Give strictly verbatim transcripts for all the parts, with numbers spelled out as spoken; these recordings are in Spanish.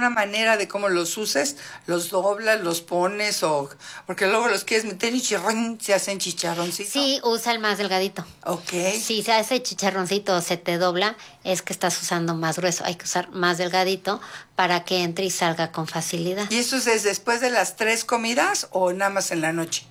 alguna manera de cómo los uses? ¿Los doblas, los pones o...? Porque luego los quieres meter y chirrón, se hacen chicharroncitos. Sí, usa el más delgadito. Ok. Si se hace chicharroncito o se te dobla, es que estás usando más grueso. Hay que usar más delgadito para que entre y salga con facilidad. ¿Y eso es después de las tres comidas o nada más en la noche?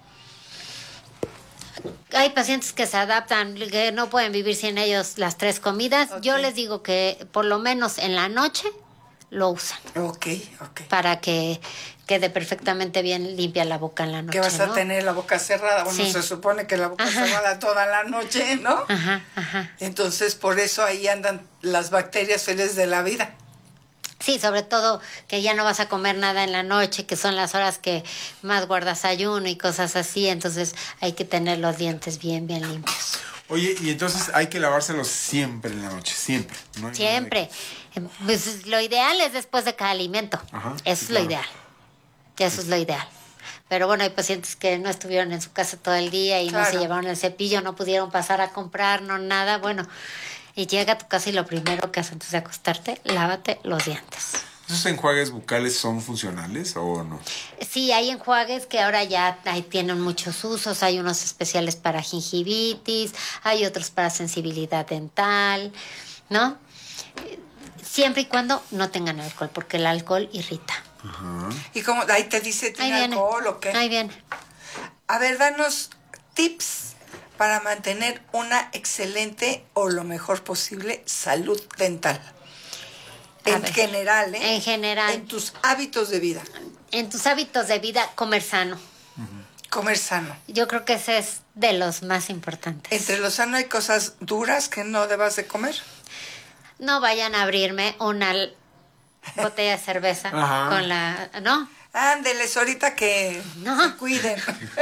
Hay pacientes que se adaptan, que no pueden vivir sin ellos las tres comidas. Okay. Yo les digo que por lo menos en la noche lo usan. Ok, ok. Para que quede perfectamente bien limpia la boca en la noche. Que vas a ¿no? tener la boca cerrada. Bueno, sí. se supone que la boca ajá. cerrada toda la noche, ¿no? Ajá, ajá. Entonces, por eso ahí andan las bacterias felices de la vida. Sí, sobre todo que ya no vas a comer nada en la noche, que son las horas que más guardas ayuno y cosas así, entonces hay que tener los dientes bien, bien limpios. Oye, y entonces hay que lavárselos siempre en la noche, siempre. No hay siempre. De... Pues lo ideal es después de cada alimento. Ajá, Eso sí, es claro. lo ideal. Eso es lo ideal. Pero bueno, hay pacientes que no estuvieron en su casa todo el día y claro. no se llevaron el cepillo, no pudieron pasar a comprar, no nada, bueno... Y llega a tu casa y lo primero que haces antes de acostarte, lávate los dientes. ¿Esos enjuagues bucales son funcionales o no? Sí, hay enjuagues que ahora ya hay, tienen muchos usos. Hay unos especiales para gingivitis, hay otros para sensibilidad dental, ¿no? Siempre y cuando no tengan alcohol, porque el alcohol irrita. Ajá. ¿Y cómo? Ahí te dice, ¿tiene alcohol o qué? Ahí viene. A ver, danos tips para mantener una excelente o lo mejor posible salud dental. A en ver, general, ¿eh? En general. En tus hábitos de vida. En tus hábitos de vida, comer sano. Uh-huh. Comer sano. Yo creo que ese es de los más importantes. ¿Entre lo sano hay cosas duras que no debas de comer? No vayan a abrirme una botella de cerveza con la... ¿no? Ándeles, ahorita que no. se cuiden.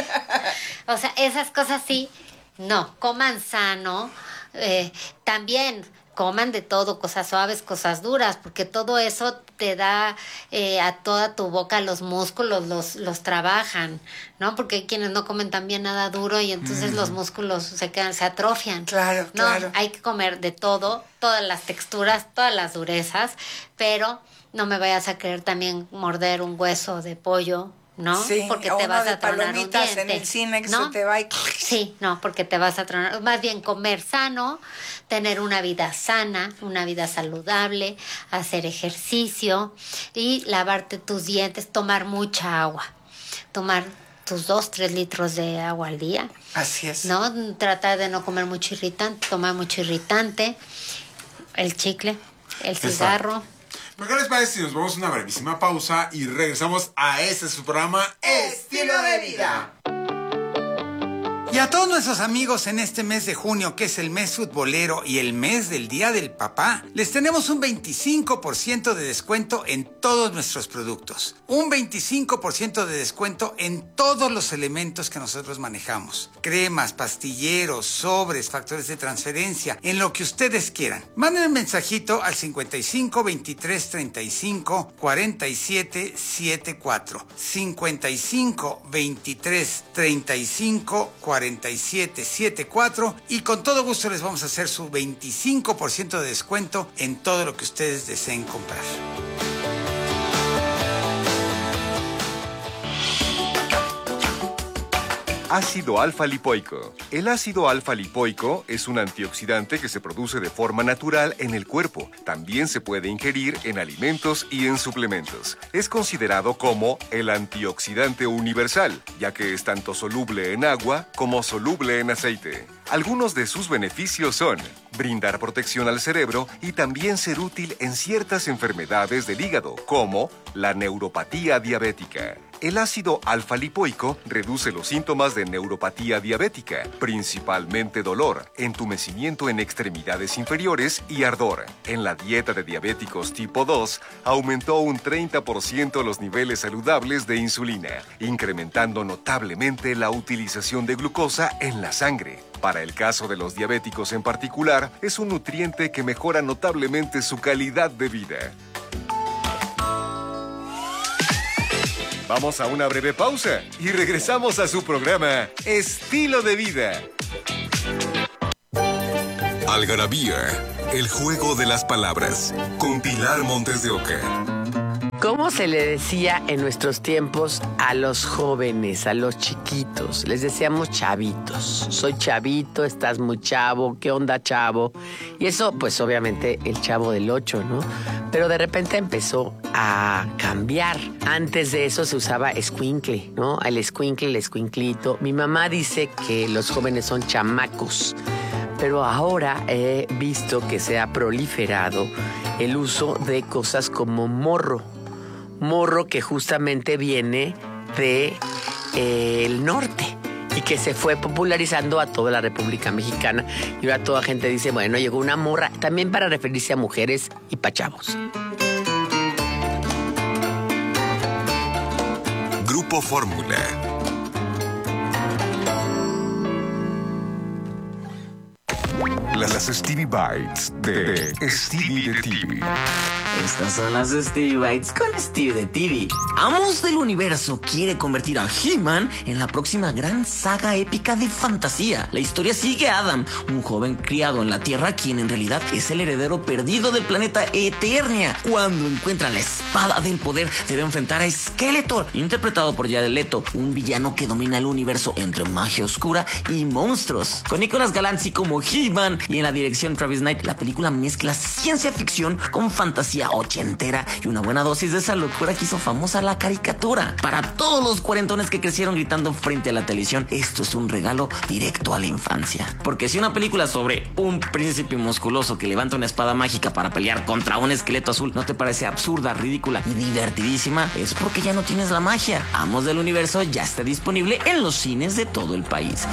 O sea, esas cosas sí... No, coman sano, eh, también coman de todo, cosas suaves, cosas duras, porque todo eso te da eh, a toda tu boca los músculos, los, los trabajan, ¿no? Porque hay quienes no comen también nada duro y entonces mm. los músculos se quedan, se atrofian. Claro, no, claro. Hay que comer de todo, todas las texturas, todas las durezas, pero no me vayas a querer también morder un hueso de pollo, ¿no? Sí, porque o te uno vas de a tronar un palomitas diente, en el cine que ¿no? se te va y... Sí, no, porque te vas a tronar. Más bien comer sano, tener una vida sana, una vida saludable, hacer ejercicio y lavarte tus dientes, tomar mucha agua. Tomar tus dos, tres litros de agua al día. Así es. ¿No? Tratar de no comer mucho irritante, tomar mucho irritante, el chicle, el cigarro. Exacto. ¿Pero qué les parece si nos vamos a una brevísima pausa y regresamos a este su programa Estilo de Vida? Y a todos nuestros amigos en este mes de junio, que es el mes futbolero y el mes del Día del Papá, les tenemos un veinticinco por ciento de descuento en todos nuestros productos. Un veinticinco por ciento de descuento en todos los elementos que nosotros manejamos. Cremas, pastilleros, sobres, factores de transferencia, en lo que ustedes quieran. Manden un mensajito al cincuenta y cinco, veintitrés, treinta y cinco, cuarenta y siete, setenta y cuatro. cincuenta y cinco, veintitrés, treinta y cinco, cuarenta y siete, setenta y cuatro y con todo gusto les vamos a hacer su veinticinco por ciento de descuento en todo lo que ustedes deseen comprar. Ácido alfa-lipoico. El ácido alfa-lipoico es un antioxidante que se produce de forma natural en el cuerpo. También se puede ingerir en alimentos y en suplementos. Es considerado como el antioxidante universal, ya que es tanto soluble en agua como soluble en aceite. Algunos de sus beneficios son brindar protección al cerebro y también ser útil en ciertas enfermedades del hígado, como la neuropatía diabética. El ácido alfa-lipoico reduce los síntomas de neuropatía diabética, principalmente dolor, entumecimiento en extremidades inferiores y ardor. En la dieta de diabéticos tipo dos, aumentó un treinta por ciento los niveles saludables de insulina, incrementando notablemente la utilización de glucosa en la sangre. Para el caso de los diabéticos en particular, es un nutriente que mejora notablemente su calidad de vida. Vamos a una breve pausa y regresamos a su programa Estilo de Vida. Algarabía, el juego de las palabras, con Pilar Montes de Oca. ¿Cómo se le decía en nuestros tiempos a los jóvenes, a los chiquitos? Les decíamos chavitos. Soy chavito, estás muy chavo, ¿qué onda, chavo? Y eso, pues obviamente, el Chavo del Ocho, ¿no? Pero de repente empezó a cambiar. Antes de eso se usaba escuincle, ¿no? El escuincle, el escuinclito. Mi mamá dice que los jóvenes son chamacos. Pero ahora he visto que se ha proliferado el uso de cosas como morro. Morro que justamente viene de eh, el norte y que se fue popularizando a toda la República Mexicana. Y ahora toda gente dice, bueno, llegó una morra, también para referirse a mujeres y pa' chavos. Grupo Fórmula. Las Stevie Bites de Stevie de T V. Estas son las Stevie Bites con Stevie de T V. Amos del Universo quiere convertir a He-Man en la próxima gran saga épica de fantasía. La historia sigue a Adam, un joven criado en la Tierra, quien en realidad es el heredero perdido del planeta Eternia. Cuando encuentra la espada del poder, debe enfrentar a Skeletor, interpretado por Jared Leto, un villano que domina el universo entre magia oscura y monstruos. Con Nicolas Galanzi como He-Man y en la dirección Travis Knight, la película mezcla ciencia ficción con fantasía ochentera y una buena dosis de esa locura que hizo famosa la caricatura. Para todos los cuarentones que crecieron gritando frente a la televisión, esto es un regalo directo a la infancia. Porque si una película sobre un príncipe musculoso que levanta una espada mágica para pelear contra un esqueleto azul no te parece absurda, ridícula y divertidísima, es porque ya no tienes la magia. Amos del Universo ya está disponible en los cines de todo el país.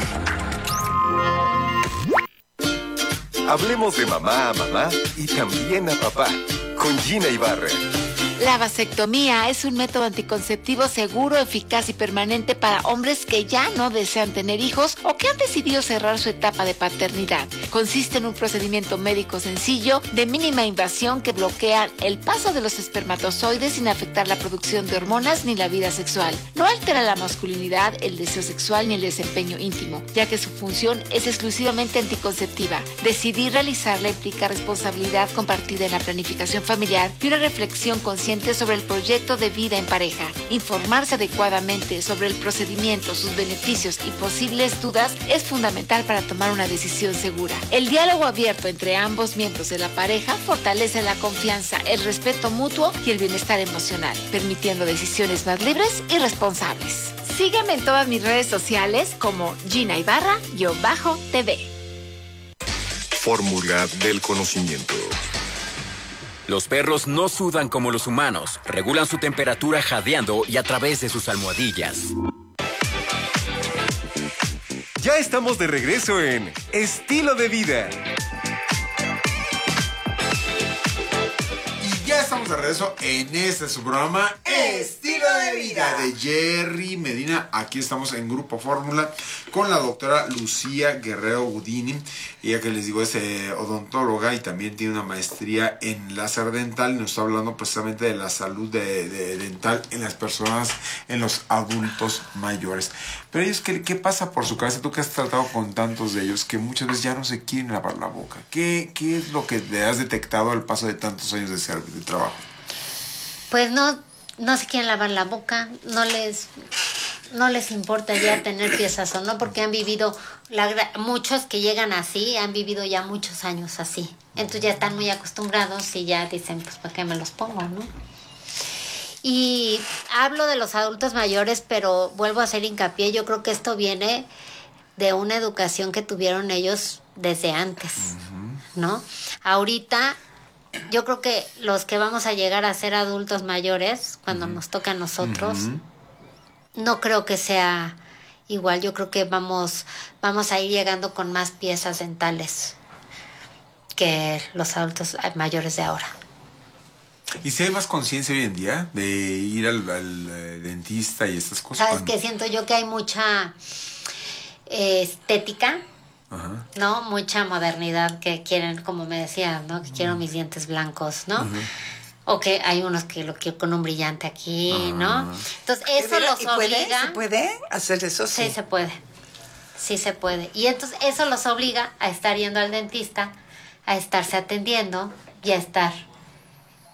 Hablemos de mamá a mamá y también a papá, con Gina Ibarra. La vasectomía es un método anticonceptivo seguro, eficaz y permanente para hombres que ya no desean tener hijos o que han decidido cerrar su etapa de paternidad. Consiste en un procedimiento médico sencillo, de mínima invasión, que bloquea el paso de los espermatozoides sin afectar la producción de hormonas ni la vida sexual. No altera la masculinidad, el deseo sexual ni el desempeño íntimo, ya que su función es exclusivamente anticonceptiva. Decidir realizarla implica responsabilidad compartida en la planificación familiar y una reflexión consciente sobre el proyecto de vida en pareja. Informarse adecuadamente sobre el procedimiento, sus beneficios y posibles dudas es fundamental para tomar una decisión segura. El diálogo abierto entre ambos miembros de la pareja fortalece la confianza, el respeto mutuo y el bienestar emocional, permitiendo decisiones más libres y responsables. Sígueme en todas mis redes sociales como Gina Ibarra-T V. Fórmula del conocimiento. Los perros no sudan como los humanos. Regulan su temperatura jadeando y a través de sus almohadillas. Ya estamos de regreso en Estilo de Vida. Y ya estamos de regreso en este su programa Estilo de Vida de Jerry Medina. Aquí estamos en Grupo Fórmula con la doctora Lucía Guerrero Gudini. Ella, que les digo, es eh, odontóloga y también tiene una maestría en láser dental. Nos está hablando precisamente de la salud de, de dental en las personas, en los adultos mayores. Pero ellos, ¿qué, qué pasa por su cabeza? Tú que has tratado con tantos de ellos que muchas veces ya no se quieren lavar la boca. ¿Qué, qué es lo que le has detectado al paso de tantos años de, ser, de trabajo? Pues no, no se quieren lavar la boca, no les... no les importa ya tener piezas o no, porque han vivido, la, muchos que llegan así, han vivido ya muchos años así. Entonces ya están muy acostumbrados y ya dicen, pues, ¿para qué me los pongo, no? Y hablo de los adultos mayores, pero vuelvo a hacer hincapié, yo creo que esto viene de una educación que tuvieron ellos desde antes, uh-huh. ¿no? Ahorita, yo creo que los que vamos a llegar a ser adultos mayores, cuando uh-huh. nos toca a nosotros... Uh-huh. No creo que sea igual. Yo creo que vamos, vamos a ir llegando con más piezas dentales que los adultos mayores de ahora. ¿Y si hay más conciencia hoy en día de ir al, al dentista y estas cosas? ¿Sabes qué? Siento yo que hay mucha eh, estética, ajá. ¿no? Mucha modernidad que quieren, como me decías, ¿no? Que quiero mis dientes blancos, ¿no? Ajá. O que hay unos que lo quiero con un brillante aquí, ah. ¿no? Entonces, eso los obliga... Puede, ¿Se puede hacer eso? Sí. sí, se puede. Sí se puede. Y entonces, eso los obliga a estar yendo al dentista, a estarse atendiendo y a estar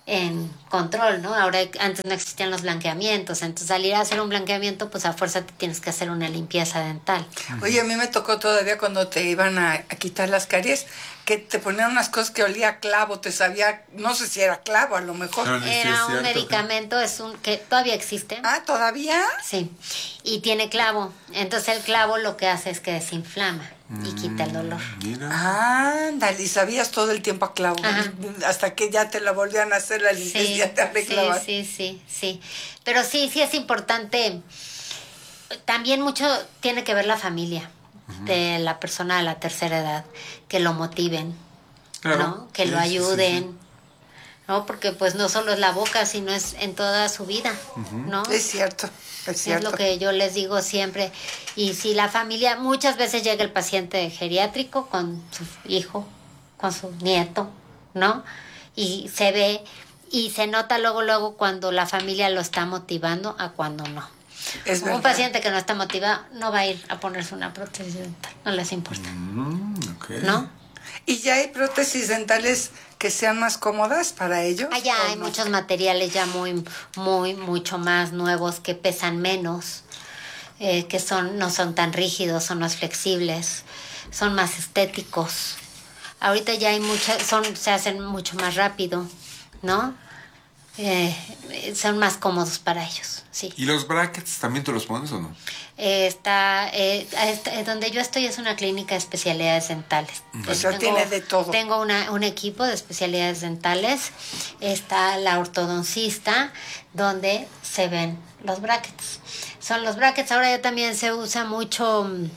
en control, ¿no? Ahora antes no existían los blanqueamientos, entonces al ir a hacer un blanqueamiento, pues a fuerza te tienes que hacer una limpieza dental. Oye, a mí me tocó todavía cuando te iban a, a quitar las caries, que te ponían unas cosas que olía a clavo, te sabía, no sé si era clavo, a lo mejor. No, no, sí es Era un cierto, medicamento, es un que todavía existe. Ah, ¿todavía? Sí, y tiene clavo. Entonces el clavo lo que hace es que desinflama y quita el dolor. Mira. Ándale, y sabías todo el tiempo a clavo. Ajá. Hasta que ya te la volvían a hacer la limpieza y ya te arreglaban. Sí, sí, sí, sí. Pero sí, sí es importante. También mucho tiene que ver la familia de la persona de la tercera edad, que lo motiven, Claro. ¿no? Que Sí, lo sí, sí, ayuden. sí. ¿No? Porque pues no solo es la boca, sino es en toda su vida, ¿no? Es cierto, es cierto. Es lo que yo les digo siempre. Y si la familia, muchas veces llega el paciente geriátrico con su hijo, con su nieto, ¿no? Y se ve y se nota luego, luego cuando la familia lo está motivando a cuando no. Es Un verdad. paciente que no está motivado no va a ir a ponerse una prótesis dental, no les importa, Mm, ok. ¿no? ¿Y ya hay prótesis dentales que sean más cómodas para ellos? Allá ¿o hay no? muchos materiales ya muy, muy, mucho más nuevos que pesan menos, eh, que son, no son tan rígidos, son más flexibles, son más estéticos. Ahorita ya hay muchas, son, se hacen mucho más rápido, ¿no? Eh, son más cómodos para ellos, sí. ¿Y los brackets también te los pones o no? Eh, está, eh, está- donde yo estoy es una clínica de especialidades dentales. O sea, tiene de todo. Tengo una, un equipo de especialidades dentales. Está la ortodoncista, donde se ven los brackets. Son los brackets. Ahora ya también se usa mucho mm,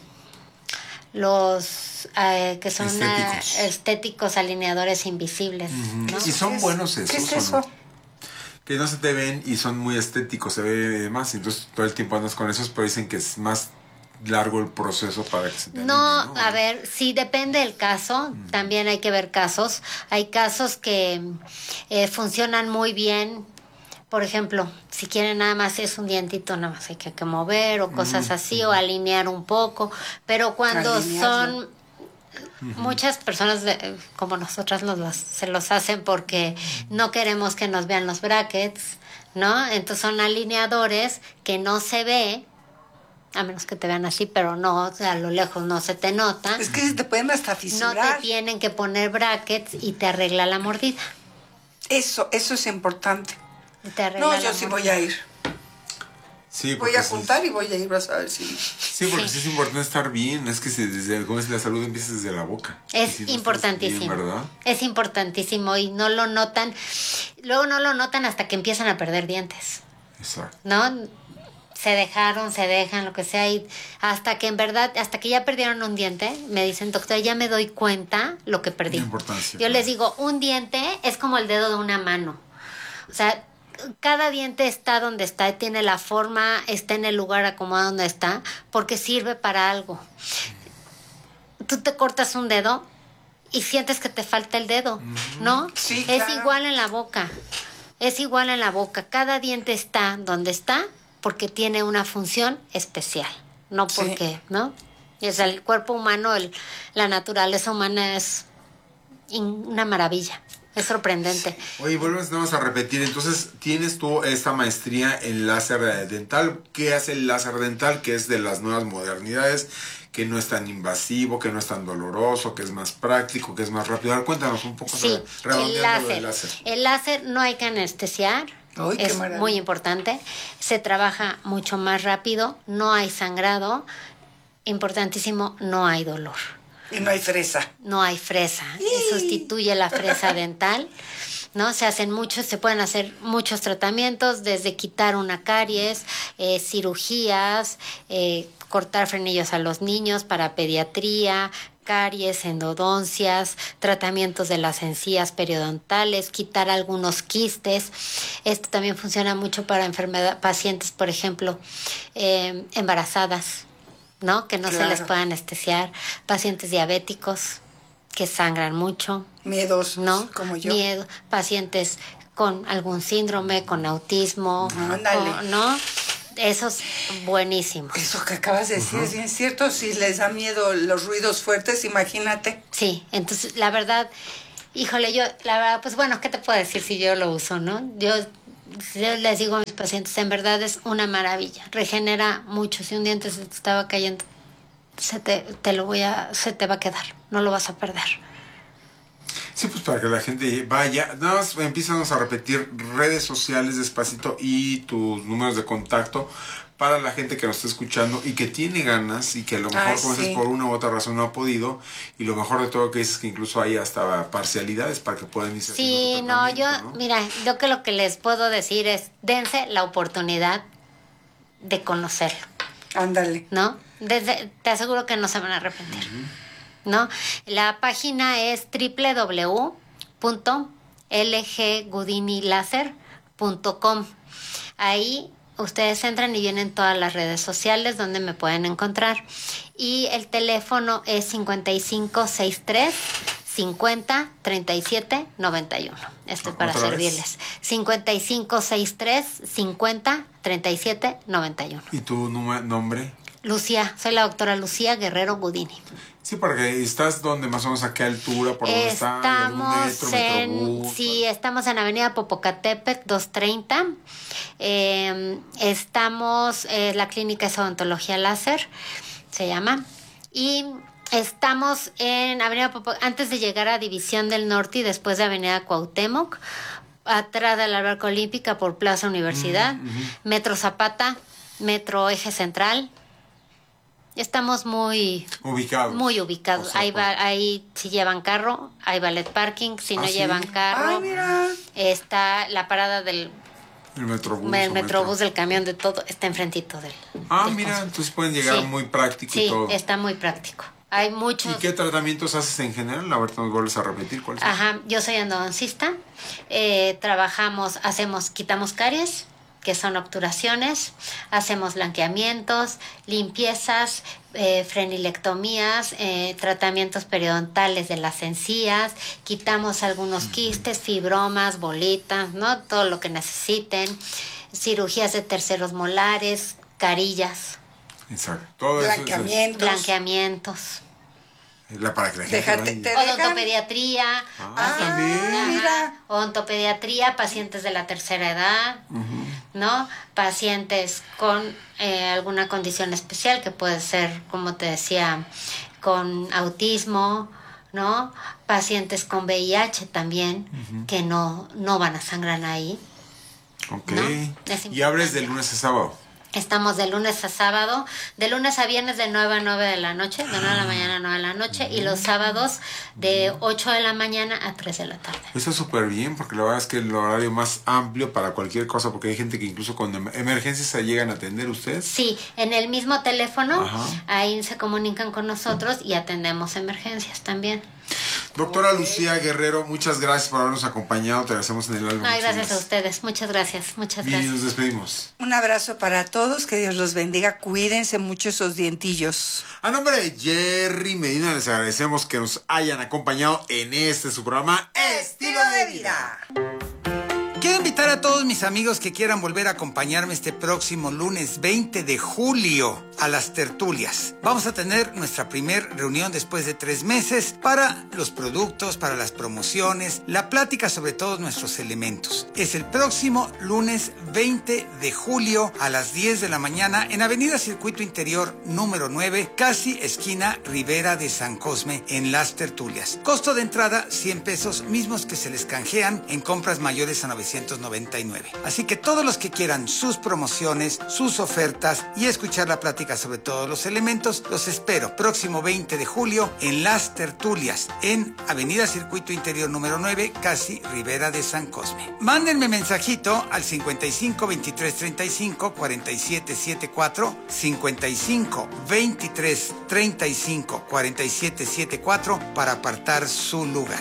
los eh, que son Estéticos. ah, estéticos alineadores invisibles, ¿no? ¿Y son buenos esos ¿Qué es o no? eso? Que no se te ven y son muy estéticos, se ve más, entonces todo el tiempo andas con esos, pero dicen que es más largo el proceso para que se te No, alinee, a ver, sí depende del caso, también hay que ver casos. Hay casos que eh, funcionan muy bien. Por ejemplo, si quieren nada más es un dientito, nada más hay que, que mover o cosas así, o alinear un poco. Pero cuando Alinearlo. son muchas personas de- como nosotras nos los- se los hacen porque no queremos que nos vean los brackets, ¿no? Entonces son alineadores que no se ve, a menos que te vean así, pero no, o sea, a lo lejos no se te nota. Es que te pueden hasta No fisurar. te tienen que poner brackets y te arregla la mordida. Eso, eso es importante. Y te arregla No, la yo sí mordida. voy a ir. Sí, Voy porque a sí- juntar y voy a ir, vas a ver si... Sí, porque sí. Sí. es importante estar bien, es que si desde, como es la salud empieza desde la boca. Y Es si no estás importantísimo. bien, ¿verdad? Es importantísimo y no lo notan. Luego no lo notan hasta que empiezan a perder dientes, Exacto. ¿no? Se dejaron, se dejan, lo que sea, y hasta que en verdad, hasta que ya perdieron un diente, me dicen, doctora, ya me doy cuenta lo que perdí. La importancia, Yo claro. les digo, un diente es como el dedo de una mano. O sea, cada diente está donde está, tiene la forma, está en el lugar acomodado donde está, porque sirve para algo. Tú te cortas un dedo y sientes que te falta el dedo, ¿no? Sí, es claro. igual en la boca. Es igual en la boca. Cada diente está donde está porque tiene una función especial, no Sí. porque, ¿no? Y, o sea, el cuerpo humano, el, la naturaleza humana es in- una maravilla. Es sorprendente. Oye, volvemos nada más a repetir, entonces tienes tú esta maestría en láser dental. ¿Qué hace el láser dental? Que es de las nuevas modernidades, que no es tan invasivo, que no es tan doloroso, que es más práctico, que es más rápido. A ver, cuéntanos un poco Sí, re- el redondeando lo del láser. láser. El láser no hay que anestesiar. Ay, qué es maravilla. muy importante. Se trabaja mucho más rápido. No hay sangrado. Importantísimo, no hay dolor. Y no hay fresa. No hay fresa. Y sustituye la fresa dental. ¿No? Se hacen muchos, se pueden hacer muchos tratamientos, desde quitar una caries, eh, cirugías, eh, cortar frenillos a los niños para pediatría, caries, endodoncias, tratamientos de las encías periodontales, quitar algunos quistes. Esto también funciona mucho para enfermedad, pacientes, por ejemplo, eh, embarazadas, ¿no? Que no se les Claro. puede anestesiar, pacientes diabéticos que sangran mucho, Miedos, ¿no? como yo. Miedo, pacientes con algún síndrome, con autismo, Ándale. con- ¿no? Eso es buenísimo. Eso que acabas de decir es bien cierto. Si les da miedo los ruidos fuertes, imagínate. Sí, entonces la verdad, Híjole, yo, la verdad, pues bueno, ¿qué te puedo decir si yo lo uso, no? Yo, yo les digo a mis pacientes, en verdad es una maravilla. Regenera mucho. Si un diente se te estaba cayendo, se te, te lo voy a, se te va a quedar. No lo vas a perder. Sí, pues para que la gente vaya. Nada más empiezan a repetir redes sociales despacito y tus números de contacto para la gente que nos está escuchando y que tiene ganas y que a lo mejor, Ay, como dices, sí. por una u otra razón no ha podido. Y lo mejor de todo que es que incluso hay hasta parcialidades para que puedan irse Sí, haciendo no, su yo, tratamiento, ¿no? mira, yo que lo que les puedo decir es, dense la oportunidad de conocerlo, Ándale. ¿no? Desde, te aseguro que no se van a arrepentir, ¿no? La página es doble u doble u doble u punto l g gudini laser punto com. Ahí ustedes entran y vienen todas las redes sociales donde me pueden encontrar. Y el teléfono es cincuenta y cinco sesenta y tres cincuenta treinta y siete noventa y uno. Estoy para ¿Otra vez? servirles. cincuenta y cinco sesenta y tres cincuenta treinta y siete noventa y uno. ¿Y tu numa- nombre? Lucía, soy la doctora Lucía Guerrero Gudini. Sí, porque estás donde más o menos a qué altura, por dónde está, ¿hay algún Estamos metro, en, metrobús? sí, estamos en Avenida Popocatépetl doscientos treinta. Eh, estamos, eh, la clínica es odontología láser, se llama. Y estamos en Avenida Popocatépetl, antes de llegar a División del Norte y después de Avenida Cuauhtémoc, atrás de la Alberca Olímpica por Plaza Universidad, Metro Zapata, Metro Eje Central. Estamos muy Ubicados. muy ubicados. O sea, Ahí, va, pues- ahí si llevan carro, hay ballet parking. Si no ¿Ah, sí? llevan carro, Ay, mira. está la parada del El metrobús. el o metrobús, metro. del camión, de todo, está enfrentito del. Ah, del mira, consultorio. entonces pueden llegar Sí. muy práctico y Sí, todo. está muy práctico. Hay muchos. ¿Y qué tratamientos haces en general? Ahorita nos vuelves a repetir cuáles son. Ajá, yo soy endodoncista. Eh, trabajamos, hacemos, quitamos caries, que son obturaciones, hacemos blanqueamientos, limpiezas, eh, frenilectomías, eh, tratamientos periodontales de las encías, quitamos algunos quistes, fibromas, bolitas, ¿no? Todo lo que necesiten, cirugías de terceros molares, carillas, Exacto. Todo eso es- Blanqueamientos. blanqueamientos. es la para que la gente Déjate, vaya. te dejan. Odontopediatría, Ah, pacientes- también. ajá, mira. odontopediatría, pacientes de la tercera edad, ¿no? Pacientes con eh, alguna condición especial que puede ser, como te decía, con autismo, ¿no? Pacientes con V I H también, que no, no van a sangrar ahí. Ok. No, es Y abres de importante. lunes a sábado. Estamos de lunes a sábado, de lunes a viernes de nueve a nueve de la noche, de nueve de la mañana a nueve de la noche, y los sábados de ocho de la mañana a tres de la tarde. Eso es súper bien, porque la verdad es que el horario más amplio para cualquier cosa, porque hay gente que incluso con em- emergencias se llegan a atender ustedes. Sí, en el mismo teléfono, Ajá. ahí se comunican con nosotros y atendemos emergencias también. Doctora Lucía Guerrero, muchas gracias por habernos acompañado. Te agradecemos en el alma. Ay, muchas gracias a ustedes, muchas gracias, muchas Y gracias. nos despedimos. Un abrazo para todos, que Dios los bendiga. Cuídense mucho esos dientillos. A nombre de Jerry Medina, les agradecemos que nos hayan acompañado en este su programa Estilo de vida. Quiero invitar a todos mis amigos que quieran volver a acompañarme este próximo lunes veinte de julio a las tertulias. Vamos a tener nuestra primer reunión después de tres meses para los productos, para las promociones, la plática sobre todos nuestros elementos. Es el próximo lunes veinte de julio a las diez de la mañana en Avenida Circuito Interior número nueve, casi esquina Rivera de San Cosme, en las tertulias. Costo de entrada cien pesos, mismos que se les canjean en compras mayores a novecientos noventa y nueve. Así que todos los que quieran sus promociones, sus ofertas y escuchar la plática sobre todos los elementos, los espero próximo veinte de julio en las tertulias en Avenida Circuito Interior número nueve, casi Rivera de San Cosme. Mándenme mensajito al cincuenta y cinco veintitrés treinta y cinco cuarenta y siete setenta y cuatro, cincuenta y cinco veintitrés treinta y cinco cuarenta y siete setenta y cuatro para apartar su lugar.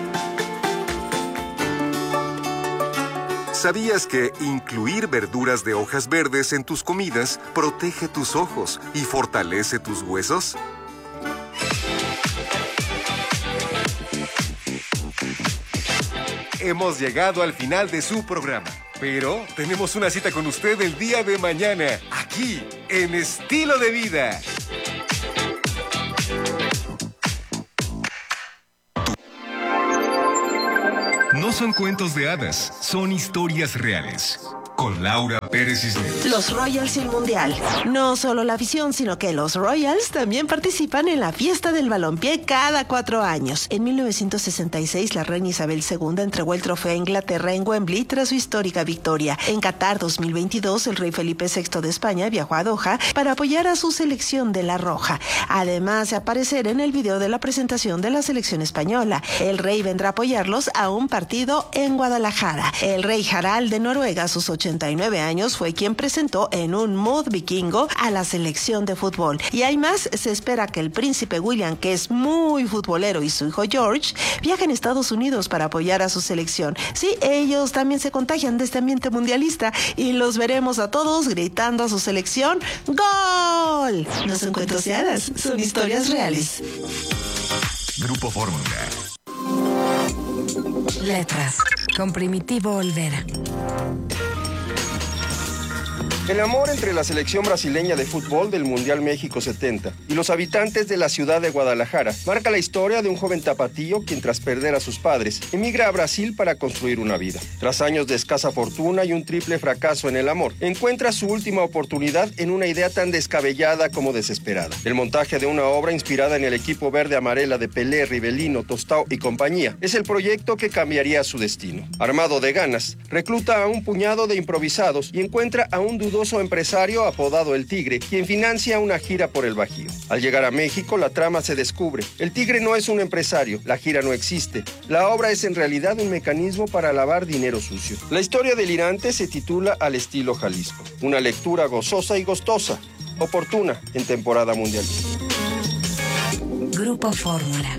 ¿Sabías que incluir verduras de hojas verdes en tus comidas protege tus ojos y fortalece tus huesos? Hemos llegado al final de su programa, pero tenemos una cita con usted el día de mañana, aquí, en Estilo de Vida. No son cuentos de hadas, son historias reales. Con Laura Pérez Cisneros. Los Royals y el Mundial. No solo la afición, sino que los Royals también participan en la fiesta del balompié cada cuatro años. En mil novecientos sesenta y seis, la reina Isabel segunda entregó el trofeo a Inglaterra en Wembley tras su histórica victoria. En Qatar dos mil veintidós, el rey Felipe sexto de España viajó a Doha para apoyar a su selección de la Roja. Además de aparecer en el video de la presentación de la selección española. El rey vendrá a apoyarlos a un partido en Guadalajara. El rey Harald de Noruega, a sus ochenta y nueve años, fue quien presentó en un mood vikingo a la selección de fútbol. Y hay más, se espera que el príncipe William, que es muy futbolero, y su hijo George viajen a Estados Unidos para apoyar a su selección. Sí, ellos también se contagian de este ambiente mundialista y los veremos a todos gritando a su selección ¡Gol! No son cuentos de hadas, son historias reales. Grupo Fórmula. Letras, con Primitivo Olvera. El amor entre la selección brasileña de fútbol del Mundial México setenta y los habitantes de la ciudad de Guadalajara marca la historia de un joven tapatío quien, tras perder a sus padres, emigra a Brasil para construir una vida. Tras años de escasa fortuna y un triple fracaso en el amor, encuentra su última oportunidad en una idea tan descabellada como desesperada. El montaje de una obra inspirada en el equipo verde-amarela de Pelé, Rivelino, Tostao y compañía es el proyecto que cambiaría su destino. Armado de ganas, recluta a un puñado de improvisados y encuentra a un dudoso empresario apodado El Tigre, quien financia una gira por el Bajío. Al llegar a México, la trama se descubre. El Tigre no es un empresario, la gira no existe. La obra es en realidad un mecanismo para lavar dinero sucio. La historia delirante se titula Al estilo Jalisco. Una lectura gozosa y gustosa, oportuna en temporada mundialista. Grupo Fórmula.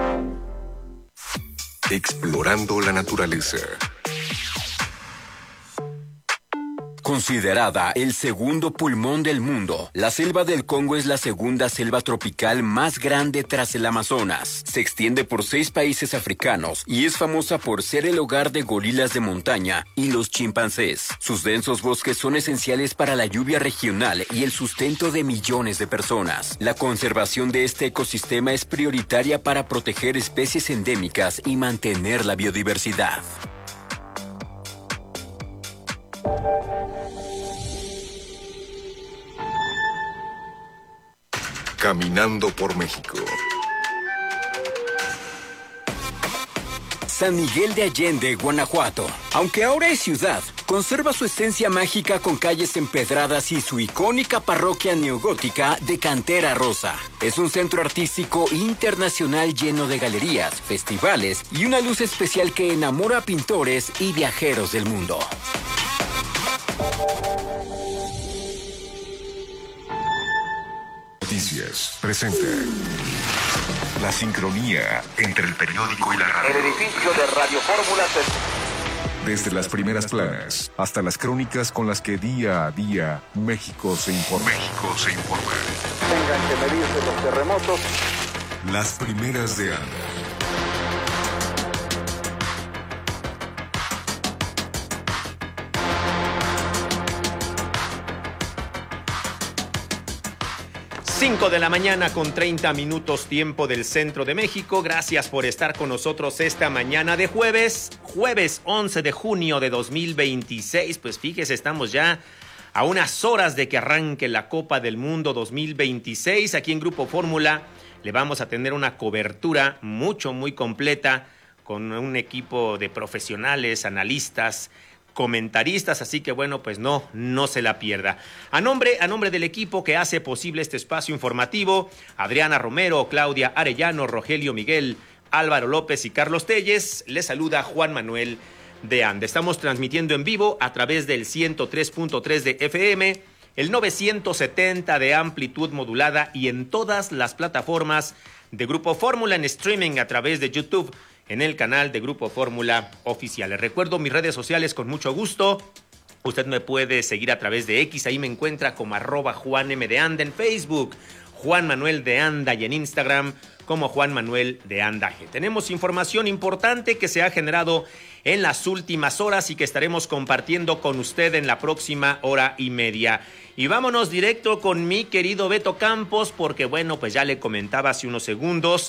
Explorando la naturaleza. Considerada el segundo pulmón del mundo, la selva del Congo es la segunda selva tropical más grande tras el Amazonas. Se extiende por seis países africanos y es famosa por ser el hogar de gorilas de montaña y los chimpancés. Sus densos bosques son esenciales para la lluvia regional y el sustento de millones de personas. La conservación de este ecosistema es prioritaria para proteger especies endémicas y mantener la biodiversidad. Caminando por México. San Miguel de Allende, Guanajuato. Aunque ahora es ciudad, conserva su esencia mágica con calles empedradas y su icónica parroquia neogótica de cantera rosa. Es un centro artístico internacional lleno de galerías, festivales y una luz especial que enamora a pintores y viajeros del mundo. Noticias presenta la sincronía entre el periódico y la radio. El edificio de Radio Fórmula se... Desde las primeras planas hasta las crónicas con las que día a día México se informa. México se informa. Tengan que medirse los terremotos. Las primeras de Anda. cinco de la mañana con treinta minutos tiempo del centro de México. Gracias por estar con nosotros esta mañana de jueves, jueves once de junio de dos mil veintiséis. Pues fíjese, estamos ya a unas horas de que arranque la Copa del Mundo dos mil veintiséis. Aquí en Grupo Fórmula le vamos a tener una cobertura mucho, muy completa con un equipo de profesionales, analistas, comentaristas, así que bueno, pues no, no se la pierda. A nombre, a nombre del equipo que hace posible este espacio informativo, Adriana Romero, Claudia Arellano, Rogelio Miguel, Álvaro López y Carlos Telles, les saluda Juan Manuel de Anda. Estamos transmitiendo en vivo a través del ciento tres punto tres de F M, el novecientos setenta de amplitud modulada y en todas las plataformas de Grupo Fórmula en streaming a través de YouTube, en el canal de Grupo Fórmula Oficial. Les recuerdo mis redes sociales con mucho gusto. Usted me puede seguir a través de X, ahí me encuentra como arroba Juan M de Anda en Facebook, Juan Manuel de Anda, y en Instagram como Juan Manuel de Anda G. Tenemos información importante que se ha generado en las últimas horas y que estaremos compartiendo con usted en la próxima hora y media. Y vámonos directo con mi querido Beto Campos, porque bueno, pues ya le comentaba hace unos segundos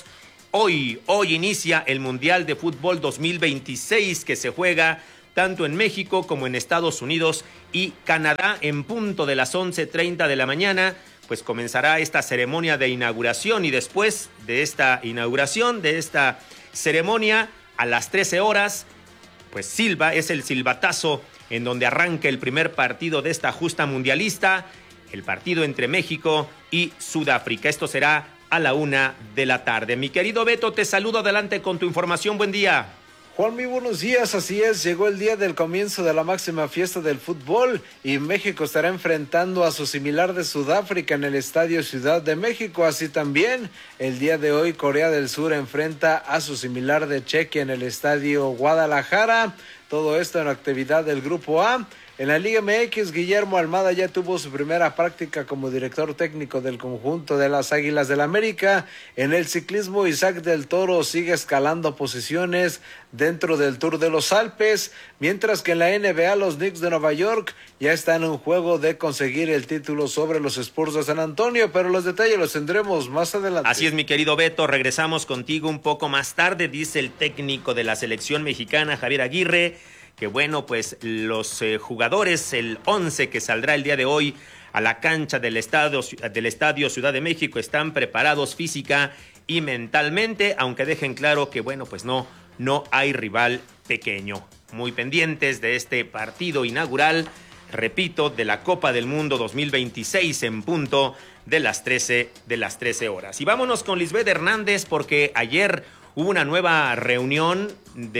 hoy, hoy inicia el Mundial de Fútbol dos mil veintiséis que se juega tanto en México como en Estados Unidos y Canadá. En punto de las once treinta de la mañana, pues comenzará esta ceremonia de inauguración, y después de esta inauguración, de esta ceremonia, a las trece horas, pues silba, es el silbatazo en donde arranca el primer partido de esta justa mundialista, el partido entre México y Sudáfrica. Esto será a la una de la tarde. Mi querido Beto, te saludo, adelante con tu información. Buen día. Juan, muy buenos días, así es, llegó el día del comienzo de la máxima fiesta del fútbol y México estará enfrentando a su similar de Sudáfrica en el Estadio Ciudad de México. Así también, el día de hoy Corea del Sur enfrenta a su similar de Chequia en el Estadio Guadalajara. Todo esto en la actividad del Grupo A. En la Liga M X, Guillermo Almada ya tuvo su primera práctica como director técnico del conjunto de las Águilas del América. En el ciclismo, Isaac del Toro sigue escalando posiciones dentro del Tour de los Alpes, mientras que en la N B A los Knicks de Nueva York ya están en un juego de conseguir el título sobre los Spurs de San Antonio, pero los detalles los tendremos más adelante. Así es, mi querido Beto, regresamos contigo un poco más tarde, dice el técnico de la selección mexicana, Javier Aguirre, que bueno, pues los eh, jugadores, el once que saldrá el día de hoy a la cancha del estadio, del estadio Ciudad de México, están preparados física y mentalmente, aunque dejen claro que bueno, pues no, no hay rival pequeño. Muy pendientes de este partido inaugural, repito, de la Copa del Mundo dos mil veintiséis en punto de las trece, de las trece horas. Y vámonos con Lisbeth Hernández, porque ayer hubo una nueva reunión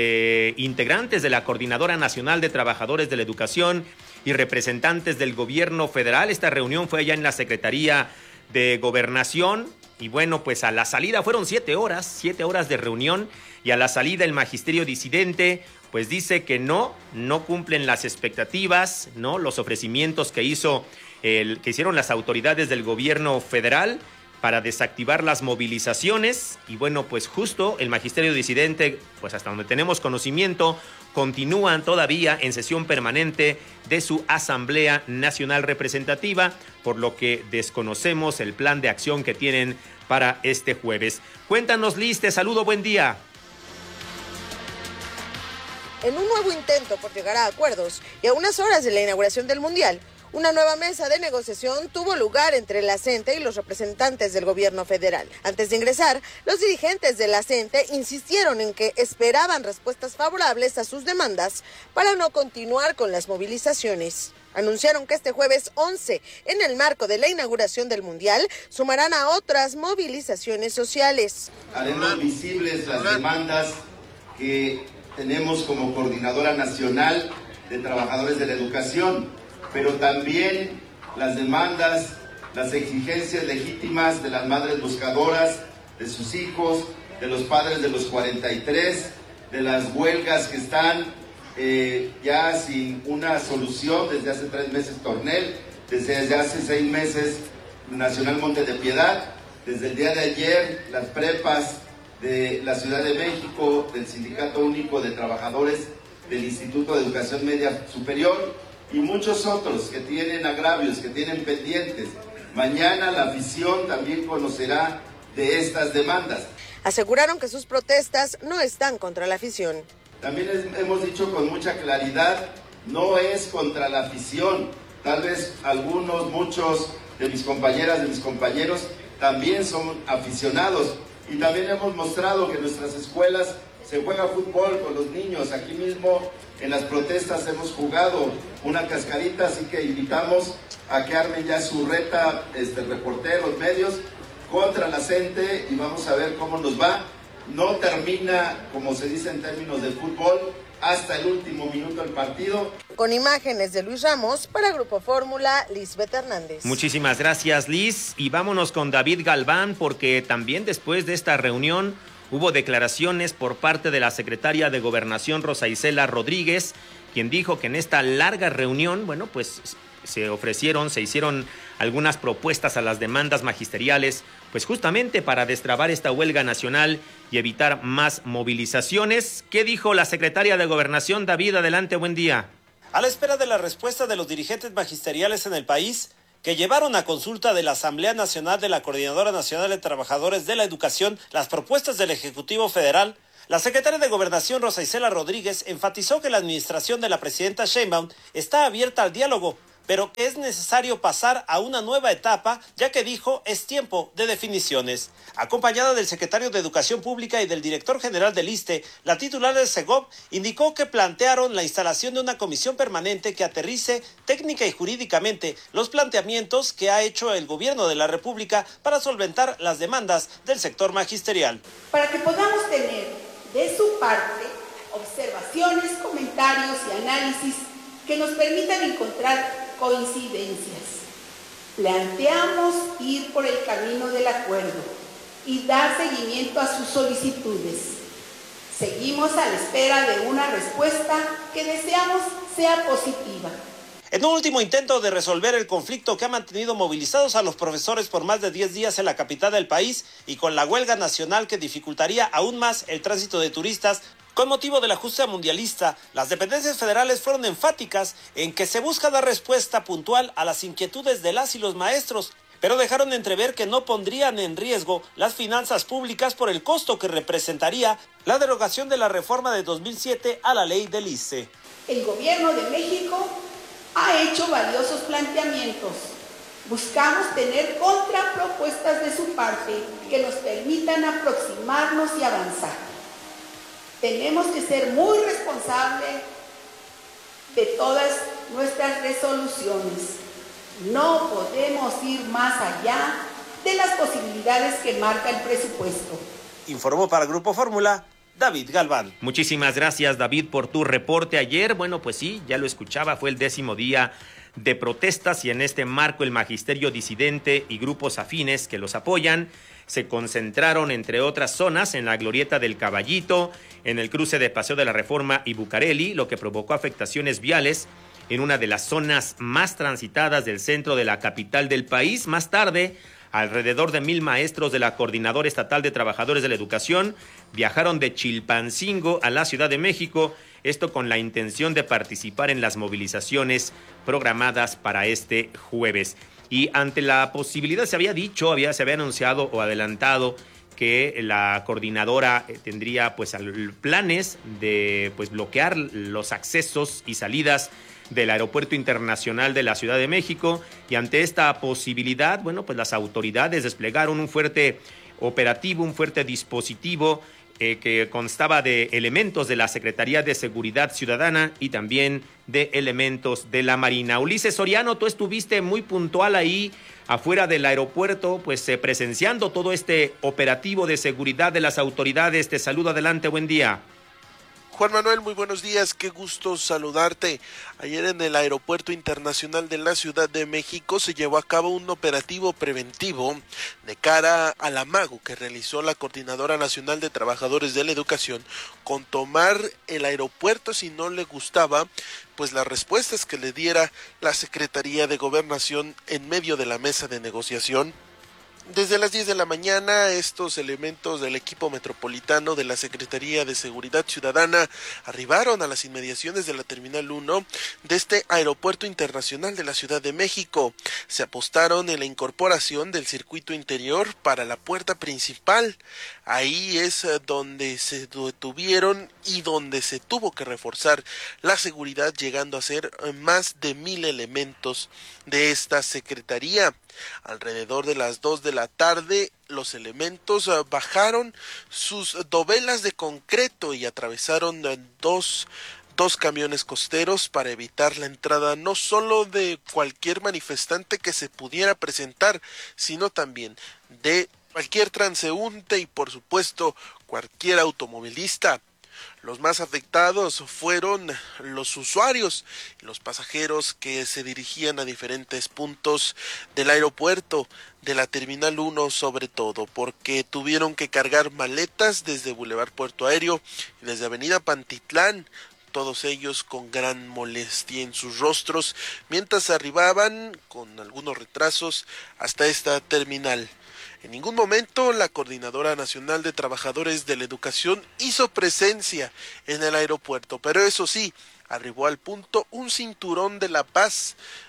de integrantes de la Coordinadora Nacional de Trabajadores de la Educación y representantes del gobierno federal. Esta reunión fue allá en la Secretaría de Gobernación y bueno, pues a la salida fueron siete horas, siete horas de reunión, y a la salida el magisterio disidente pues dice que no, no cumplen las expectativas, ¿no? Los ofrecimientos que hizo el, que hicieron las autoridades del gobierno federal para desactivar las movilizaciones. Y bueno, pues justo el magisterio disidente, pues hasta donde tenemos conocimiento, continúan todavía en sesión permanente de su Asamblea Nacional Representativa, por lo que desconocemos el plan de acción que tienen para este jueves. Cuéntanos, Liz, te saludo, buen día. En un nuevo intento por llegar a acuerdos y a unas horas de la inauguración del Mundial, una nueva mesa de negociación tuvo lugar entre la CENTE y los representantes del gobierno federal. Antes de ingresar, los dirigentes de la CENTE insistieron en que esperaban respuestas favorables a sus demandas para no continuar con las movilizaciones. Anunciaron que este jueves once, en el marco de la inauguración del Mundial, sumarán a otras movilizaciones sociales. Haremos visibles las demandas que tenemos como Coordinadora Nacional de Trabajadores de la Educación, pero también las demandas, las exigencias legítimas de las madres buscadoras, de sus hijos, de los padres de los cuarenta y tres, de las huelgas que están eh, ya sin una solución desde hace tres meses Tornel, desde, desde hace seis meses Nacional Monte de Piedad, desde el día de ayer las prepas de la Ciudad de México, del Sindicato Único de Trabajadores del Instituto de Educación Media Superior, y muchos otros que tienen agravios, que tienen pendientes. Mañana la afición también conocerá de estas demandas. Aseguraron que sus protestas no están contra la afición. También es, hemos dicho con mucha claridad, no es contra la afición. Tal vez algunos, muchos de mis compañeras, de mis compañeros, también son aficionados. Y también hemos mostrado que en nuestras escuelas se juega fútbol con los niños. Aquí mismo en las protestas hemos jugado una cascarita, así que invitamos a que armen ya su reta, este, reporteros, medios, contra la CENTE, y vamos a ver cómo nos va. No termina, como se dice en términos de fútbol, hasta el último minuto del partido. Con imágenes de Luis Ramos, para Grupo Fórmula, Lisbeth Hernández. Muchísimas gracias, Liz, y vámonos con David Galván, porque también después de esta reunión hubo declaraciones por parte de la secretaria de Gobernación, Rosa Isela Rodríguez, quien dijo que en esta larga reunión, bueno, pues se ofrecieron, se hicieron algunas propuestas a las demandas magisteriales, pues justamente para destrabar esta huelga nacional y evitar más movilizaciones. ¿Qué dijo la secretaria de Gobernación? David, adelante, buen día. A la espera de la respuesta de los dirigentes magisteriales en el país, que llevaron a consulta de la Asamblea Nacional de la Coordinadora Nacional de Trabajadores de la Educación las propuestas del Ejecutivo Federal, la secretaria de Gobernación Rosa Isela Rodríguez enfatizó que la administración de la presidenta Sheinbaum está abierta al diálogo, pero que es necesario pasar a una nueva etapa, ya que dijo es tiempo de definiciones. Acompañada del secretario de Educación Pública y del director general del ISSSTE, la titular del SEGOV indicó que plantearon la instalación de una comisión permanente que aterrice técnica y jurídicamente los planteamientos que ha hecho el gobierno de la República para solventar las demandas del sector magisterial. Para que podamos tener de su parte observaciones, comentarios y análisis que nos permitan encontrar coincidencias. Planteamos ir por el camino del acuerdo y dar seguimiento a sus solicitudes. Seguimos a la espera de una respuesta que deseamos sea positiva. En un último intento de resolver el conflicto que ha mantenido movilizados a los profesores por más de diez días en la capital del país y con la huelga nacional que dificultaría aún más el tránsito de turistas, con motivo de la justa mundialista, las dependencias federales fueron enfáticas en que se busca dar respuesta puntual a las inquietudes de las y los maestros, pero dejaron entrever que no pondrían en riesgo las finanzas públicas por el costo que representaría la derogación de la reforma de dos mil siete a la ley del ISSSTE. El gobierno de México ha hecho valiosos planteamientos. Buscamos tener contrapropuestas de su parte que nos permitan aproximarnos y avanzar. Tenemos que ser muy responsables de todas nuestras resoluciones. No podemos ir más allá de las posibilidades que marca el presupuesto. Informó para el Grupo Fórmula David Galván. Muchísimas gracias, David, por tu reporte ayer. Bueno, pues sí, ya lo escuchaba, fue el décimo día de protestas y en este marco el magisterio disidente y grupos afines que los apoyan se concentraron, entre otras zonas, en la Glorieta del Caballito, en el cruce de Paseo de la Reforma y Bucareli, lo que provocó afectaciones viales en una de las zonas más transitadas del centro de la capital del país. Más tarde, alrededor de mil maestros de la Coordinadora Estatal de Trabajadores de la Educación viajaron de Chilpancingo a la Ciudad de México, esto con la intención de participar en las movilizaciones programadas para este jueves. Y ante la posibilidad, se había dicho, había, se había anunciado o adelantado que la coordinadora tendría pues planes de pues bloquear los accesos y salidas del Aeropuerto Internacional de la Ciudad de México, y ante esta posibilidad, bueno, pues las autoridades desplegaron un fuerte operativo, un fuerte dispositivo eh, que constaba de elementos de la Secretaría de Seguridad Ciudadana y también de elementos de la Marina. Ulises Soriano, tú estuviste muy puntual ahí afuera del aeropuerto, pues eh, presenciando todo este operativo de seguridad de las autoridades. Te saludo, adelante, buen día. Juan Manuel, muy buenos días, qué gusto saludarte. Ayer en el Aeropuerto Internacional de la Ciudad de México se llevó a cabo un operativo preventivo de cara al amago que realizó la Coordinadora Nacional de Trabajadores de la Educación con tomar el aeropuerto si no le gustaba pues las respuestas que le diera la Secretaría de Gobernación en medio de la mesa de negociación. Desde las diez de la mañana, estos elementos del equipo metropolitano de la Secretaría de Seguridad Ciudadana arribaron a las inmediaciones de la Terminal uno de este Aeropuerto Internacional de la Ciudad de México. Se apostaron en la incorporación del circuito interior para la puerta principal. Ahí es donde se detuvieron y donde se tuvo que reforzar la seguridad, llegando a ser más de mil elementos de esta secretaría. Alrededor de las dos de la tarde, los elementos bajaron sus dovelas de concreto y atravesaron dos, dos camiones costeros para evitar la entrada no solo de cualquier manifestante que se pudiera presentar, sino también de cualquier transeúnte y por supuesto cualquier automovilista. Los más afectados fueron los usuarios, los pasajeros que se dirigían a diferentes puntos del aeropuerto, de la Terminal uno sobre todo, porque tuvieron que cargar maletas desde Boulevard Puerto Aéreo y desde Avenida Pantitlán, todos ellos con gran molestia en sus rostros, mientras arribaban con algunos retrasos hasta esta terminal. En ningún momento la Coordinadora Nacional de Trabajadores de la Educación hizo presencia en el aeropuerto, pero eso sí, arribó al punto un cinturón de la paz,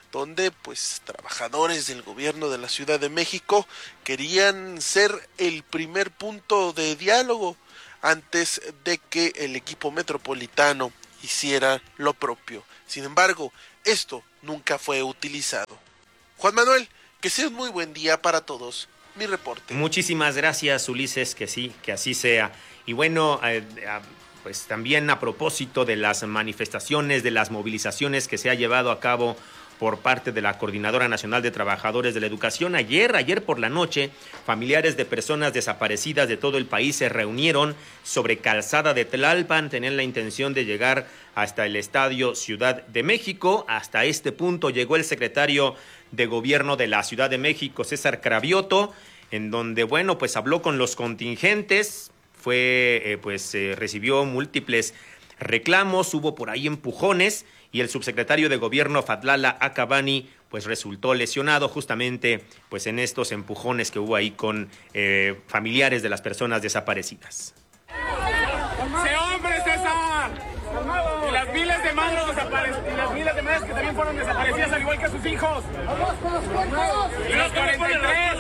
donde pues trabajadores del gobierno de la Ciudad de México querían ser el primer punto de diálogo antes de que el equipo metropolitano hiciera lo propio. Sin embargo, esto nunca fue utilizado. Juan Manuel, que sea un muy buen día para todos. Mi reporte. Muchísimas gracias, Ulises, que sí, que así sea. Y bueno, eh, eh, pues también a propósito de las manifestaciones, de las movilizaciones que se ha llevado a cabo por parte de la Coordinadora Nacional de Trabajadores de la Educación. Ayer, ayer por la noche, familiares de personas desaparecidas de todo el país se reunieron sobre Calzada de Tlalpan, tenían la intención de llegar hasta el Estadio Ciudad de México. Hasta este punto llegó el secretario de Gobierno de la Ciudad de México, César Cravioto, en donde, bueno, pues habló con los contingentes, fue, eh, pues eh, recibió múltiples reclamos, hubo por ahí empujones, y el subsecretario de Gobierno, Fadlala Acabani, pues resultó lesionado justamente pues en estos empujones que hubo ahí con eh, familiares de las personas desaparecidas. ¡Se hombre, César! Y las miles de madres desaparecidas, y las miles de madres que también fueron desaparecidas, al igual que sus hijos. Y los cuarenta y tres.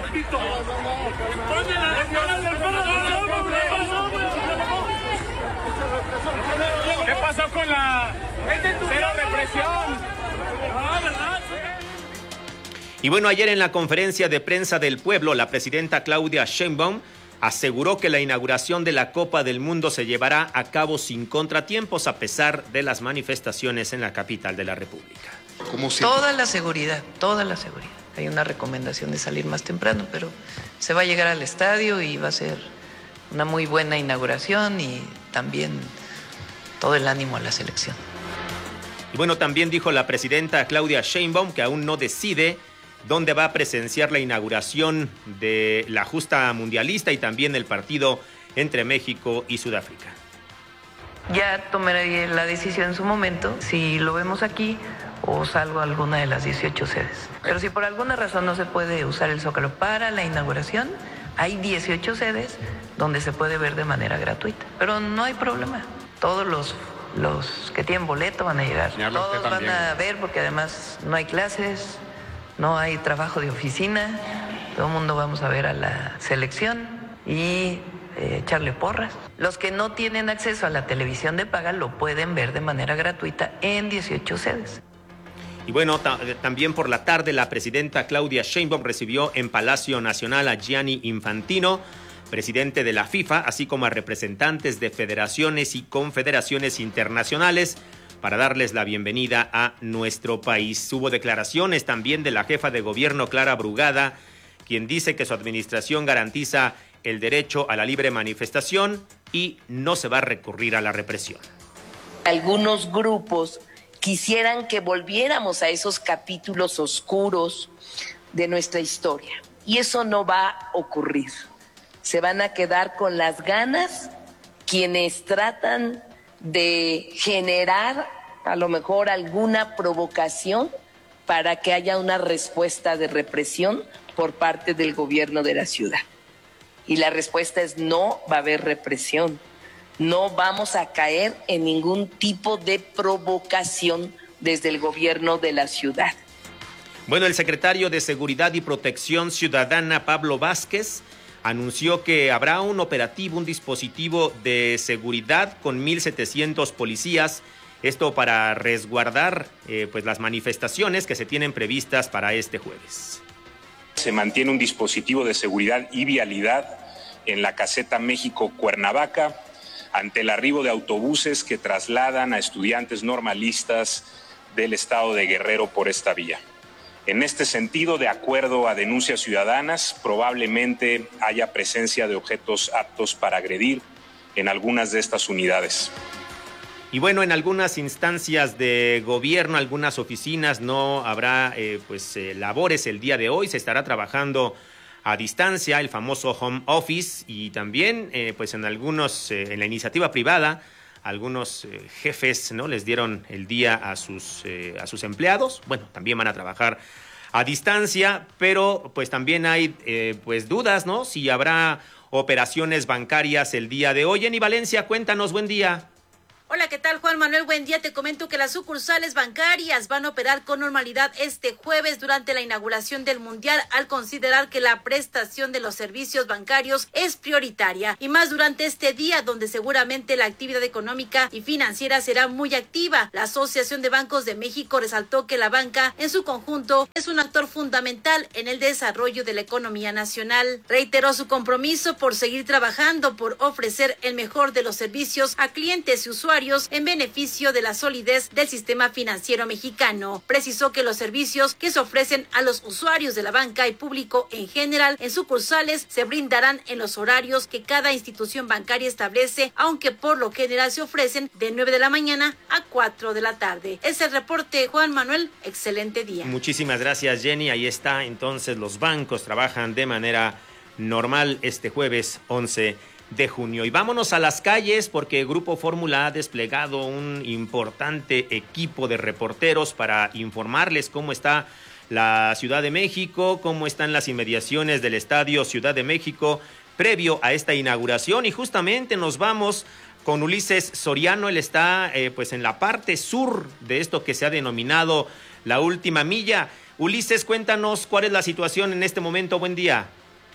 ¿Qué pasó con la cero represión? Y bueno, ayer en la conferencia de prensa del pueblo, la presidenta Claudia Sheinbaum aseguró que la inauguración de la Copa del Mundo se llevará a cabo sin contratiempos a pesar de las manifestaciones en la capital de la República. Toda la seguridad, toda la seguridad. Hay una recomendación de salir más temprano, pero se va a llegar al estadio y va a ser una muy buena inauguración y también todo el ánimo a la selección. Y bueno, también dijo la presidenta Claudia Sheinbaum que aún no decide dónde va a presenciar la inauguración de la justa mundialista y también el partido entre México y Sudáfrica. Ya tomaré la decisión en su momento, si lo vemos aquí o salgo a alguna de las dieciocho sedes. Pero si por alguna razón no se puede usar el Zócalo para la inauguración, hay dieciocho sedes donde se puede ver de manera gratuita. Pero no hay problema. Todos los, los que tienen boleto van a llegar. Todos van a ver porque además no hay clases, no hay trabajo de oficina. Todo el mundo vamos a ver a la selección y eh, echarle porras. Los que no tienen acceso a la televisión de paga lo pueden ver de manera gratuita en dieciocho sedes. Y bueno, ta- también por la tarde la presidenta Claudia Sheinbaum recibió en Palacio Nacional a Gianni Infantino, presidente de la FIFA, así como a representantes de federaciones y confederaciones internacionales para darles la bienvenida a nuestro país. Hubo declaraciones también de la jefa de gobierno, Clara Brugada, quien dice que su administración garantiza el derecho a la libre manifestación y no se va a recurrir a la represión. Algunos grupos quisieran que volviéramos a esos capítulos oscuros de nuestra historia. Y eso no va a ocurrir. Se van a quedar con las ganas quienes tratan de generar a lo mejor alguna provocación para que haya una respuesta de represión por parte del gobierno de la ciudad. Y la respuesta es no va a haber represión. No vamos a caer en ningún tipo de provocación desde el gobierno de la ciudad. Bueno, el secretario de Seguridad y Protección Ciudadana, Pablo Vázquez, anunció que habrá un operativo, un dispositivo de seguridad con mil setecientos policías, esto para resguardar eh, pues las manifestaciones que se tienen previstas para este jueves. Se mantiene un dispositivo de seguridad y vialidad en la caseta México-Cuernavaca, ante el arribo de autobuses que trasladan a estudiantes normalistas del estado de Guerrero por esta vía. En este sentido, de acuerdo a denuncias ciudadanas, probablemente haya presencia de objetos aptos para agredir en algunas de estas unidades. Y bueno, en algunas instancias de gobierno, algunas oficinas, no habrá eh, pues eh, labores el día de hoy, se estará trabajando a distancia, el famoso home office, y también eh, pues en algunos, eh, en la iniciativa privada, algunos eh, jefes no les dieron el día a sus, eh, a sus empleados. Bueno, también van a trabajar a distancia, pero pues también hay eh, pues dudas, ¿no? Si habrá operaciones bancarias el día de hoy. Jenny Valencia, cuéntanos, buen día. Hola, ¿qué tal, Juan Manuel? Buen día. Te comento que las sucursales bancarias van a operar con normalidad este jueves durante la inauguración del Mundial, al considerar que la prestación de los servicios bancarios es prioritaria, y más durante este día donde seguramente la actividad económica y financiera será muy activa. La Asociación de Bancos de México resaltó que la banca en su conjunto es un actor fundamental en el desarrollo de la economía nacional. Reiteró su compromiso por seguir trabajando por ofrecer el mejor de los servicios a clientes y usuarios en beneficio de la solidez del sistema financiero mexicano. Precisó que los servicios que se ofrecen a los usuarios de la banca y público en general en sucursales se brindarán en los horarios que cada institución bancaria establece, aunque por lo general se ofrecen de nueve de la mañana a cuatro de la tarde. Es el reporte, Juan Manuel. Excelente día. Muchísimas gracias, Jenny. Ahí está. Entonces, los bancos trabajan de manera normal este jueves once de junio. Y vámonos a las calles porque Grupo Fórmula ha desplegado un importante equipo de reporteros para informarles cómo está la Ciudad de México, cómo están las inmediaciones del Estadio Ciudad de México previo a esta inauguración. Y justamente nos vamos con Ulises Soriano. Él está eh, pues en la parte sur de esto que se ha denominado la última milla. Ulises, cuéntanos cuál es la situación en este momento. Buen día.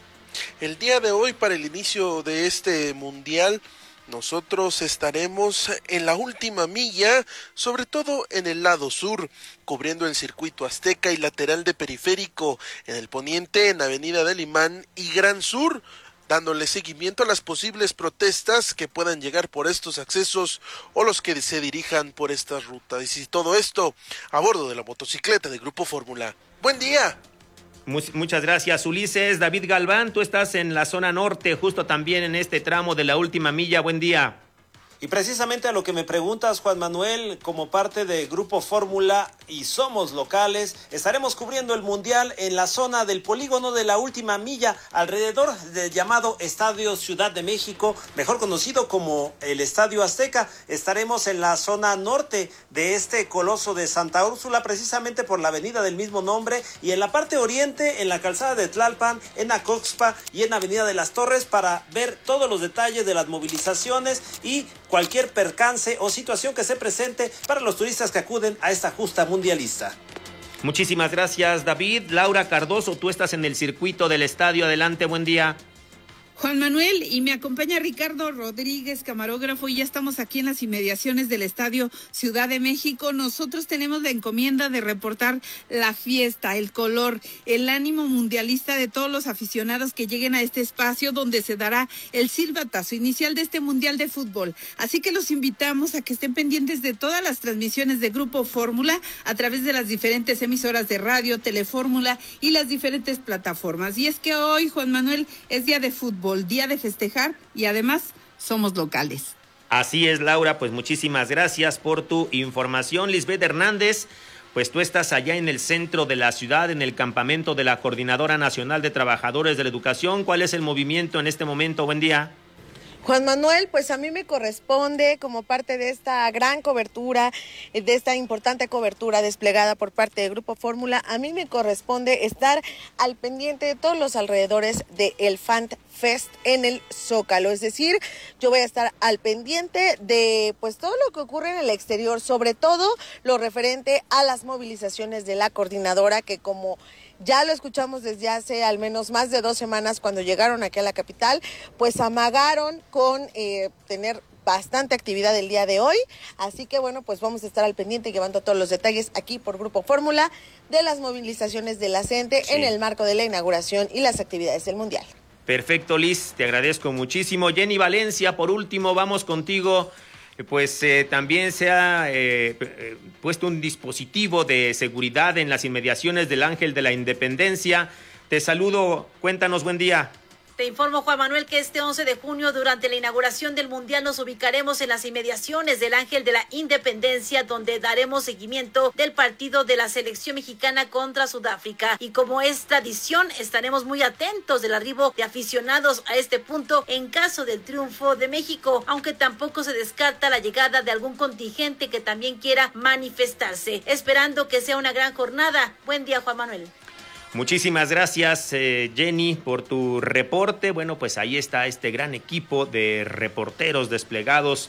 El día de hoy, para el inicio de este mundial, nosotros estaremos en la última milla, sobre todo en el lado sur, cubriendo el circuito Azteca y lateral de Periférico, en el poniente, en Avenida del Imán y Gran Sur, dándole seguimiento a las posibles protestas que puedan llegar por estos accesos o los que se dirijan por estas rutas. Y todo esto a bordo de la motocicleta de Grupo Fórmula. ¡Buen día! Muchas gracias, Ulises. David Galván, tú estás en la zona norte, justo también en este tramo de la última milla. Buen día. Y precisamente a lo que me preguntas, Juan Manuel, como parte de Grupo Fórmula y somos locales, estaremos cubriendo el Mundial en la zona del polígono de la última milla, alrededor del llamado Estadio Ciudad de México, mejor conocido como el Estadio Azteca. Estaremos en la zona norte de este coloso de Santa Úrsula, precisamente por la avenida del mismo nombre, y en la parte oriente, en la calzada de Tlalpan, en Acoxpa y en Avenida de las Torres, para ver todos los detalles de las movilizaciones y cualquier percance o situación que se presente para los turistas que acuden a esta justa mundialista. Muchísimas gracias, David. Laura Cardoso, tú estás en el circuito del estadio. Adelante, buen día. Juan Manuel, y me acompaña Ricardo Rodríguez, camarógrafo, y ya estamos aquí en las inmediaciones del Estadio Ciudad de México. Nosotros tenemos la encomienda de reportar la fiesta, el color, el ánimo mundialista de todos los aficionados que lleguen a este espacio donde se dará el silbatazo inicial de este Mundial de Fútbol. Así que los invitamos a que estén pendientes de todas las transmisiones de Grupo Fórmula a través de las diferentes emisoras de radio, Telefórmula y las diferentes plataformas. Y es que hoy, Juan Manuel, es día de fútbol, día de festejar, y además somos locales. Así es, Laura, pues muchísimas gracias por tu información. Lisbeth Hernández, pues tú estás allá en el centro de la ciudad, en el campamento de la Coordinadora Nacional de Trabajadores de la Educación. ¿Cuál es el movimiento en este momento? Buen día. Juan Manuel, pues a mí me corresponde, como parte de esta gran cobertura, de esta importante cobertura desplegada por parte de Grupo Fórmula, a mí me corresponde estar al pendiente de todos los alrededores del Fan Fest en el Zócalo. Es decir, yo voy a estar al pendiente de pues todo lo que ocurre en el exterior, sobre todo lo referente a las movilizaciones de la coordinadora, que como ya lo escuchamos desde hace al menos más de dos semanas cuando llegaron aquí a la capital, pues amagaron con eh, tener bastante actividad el día de hoy. Así que bueno, pues vamos a estar al pendiente llevando todos los detalles aquí por Grupo Fórmula de las movilizaciones de la CENTE sí. en el marco de la inauguración y las actividades del Mundial. Perfecto, Liz, te agradezco muchísimo. Jenny Valencia, por último, vamos contigo. Pues eh, también se ha eh, eh, puesto un dispositivo de seguridad en las inmediaciones del Ángel de la Independencia. Te saludo, cuéntanos, buen día. Te informo, Juan Manuel, que este once de junio, durante la inauguración del Mundial, nos ubicaremos en las inmediaciones del Ángel de la Independencia, donde daremos seguimiento del partido de la selección mexicana contra Sudáfrica. Y como es tradición, estaremos muy atentos del arribo de aficionados a este punto en caso del triunfo de México, aunque tampoco se descarta la llegada de algún contingente que también quiera manifestarse, esperando que sea una gran jornada. Buen día, Juan Manuel. Muchísimas gracias, eh, Jenny, por tu reporte. Bueno, pues ahí está este gran equipo de reporteros desplegados